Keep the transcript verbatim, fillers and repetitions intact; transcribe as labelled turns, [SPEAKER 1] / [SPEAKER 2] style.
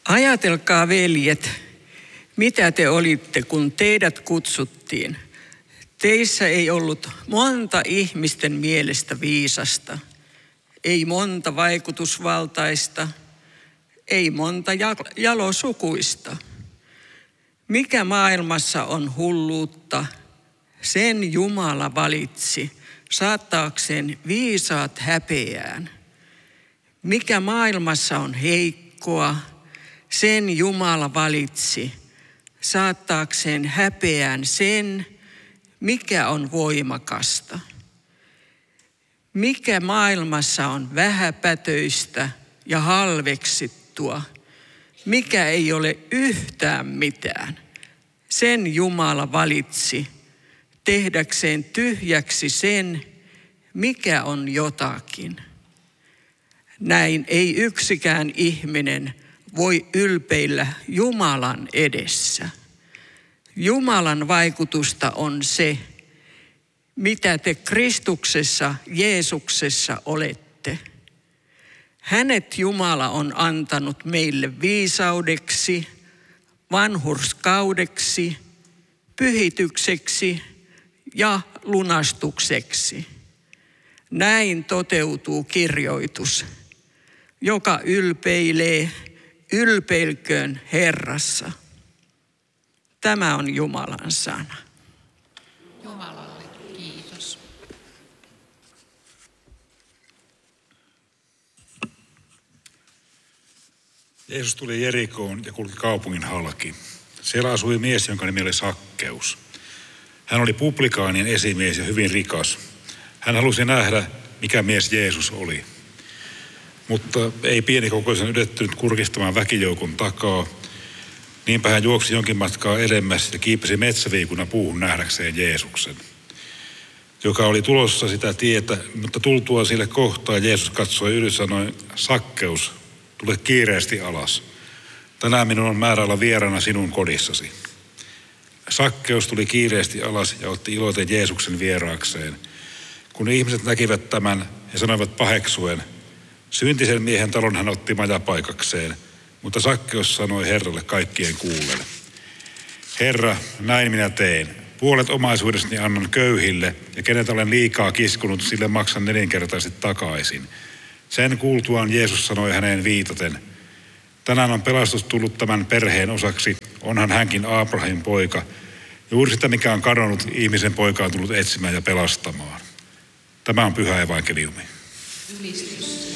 [SPEAKER 1] Ajatelkaa, veljet, mitä te olitte, kun teidät kutsuttiin. Teissä ei ollut monta ihmisten mielestä viisasta, ei monta vaikutusvaltaista, ei monta jalosukuista. Mikä maailmassa on hulluutta, sen Jumala valitsi saattaakseen viisaat häpeään. Mikä maailmassa on heikkoa, sen Jumala valitsi saattaakseen häpeään sen, mikä on voimakasta. Mikä maailmassa on vähäpätöistä ja halveksittua, mikä ei ole yhtään mitään, sen Jumala valitsi tehdäkseen tyhjäksi sen, mikä on jotakin. Näin ei yksikään ihminen voi ylpeillä Jumalan edessä. Jumalan vaikutusta on se, mitä te Kristuksessa, Jeesuksessa olette. Hänet Jumala on antanut meille viisaudeksi, vanhurskaudeksi, pyhitykseksi ja lunastukseksi. Näin toteutuu kirjoitus, joka ylpeilee, ylpeilköön Herrassa. Tämä on Jumalan sana.
[SPEAKER 2] Jumalalle kiitos.
[SPEAKER 3] Jeesus tuli Jerikoon ja kulki kaupungin halki. Siellä asui mies, jonka nimi oli Sakkeus. Hän oli publikaanien esimies ja hyvin rikas. Hän halusi nähdä, mikä mies Jeesus oli. Mutta ei pienikokoisen ydettynyt kurkistamaan väkijoukon takaa. Niinpä hän juoksi jonkin matkaa edemmäs ja kiipesi metsäviikuna puuhun nähdäkseen Jeesuksen, joka oli tulossa sitä tietä, mutta tultua sille kohtaa Jeesus katsoi yli sanoi, Sakkeus, tule kiireesti alas. Tänään minun on määrä olla vieraana sinun kodissasi. Sakkeus tuli kiireesti alas ja otti iloiten Jeesuksen vieraakseen. Kun ihmiset näkivät tämän, he sanoivat paheksuen, syntisen miehen talon hän otti majapaikakseen, mutta Sakkeus sanoi Herralle kaikkien kuullen. Herra, näin minä teen. Puolet omaisuudestani annan köyhille ja kenet olen liikaa kiskunut, sille maksan nelinkertaisesti takaisin. Sen kuultuaan Jeesus sanoi häneen viitaten, tänään on pelastus tullut tämän perheen osaksi, onhan hänkin Abrahamin poika. Juuri sitä, mikä on kadonnut, ihmisen poika on tullut etsimään ja pelastamaan. Tämä on pyhä evankeliumi.
[SPEAKER 2] Ylistys.